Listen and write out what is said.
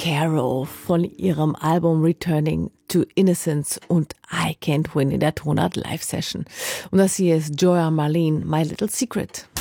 Carol von ihrem Album Returning to Innocence und I Can't Win in der Tonart Live Session. Und das hier ist Joya Marlene, My Little Secret.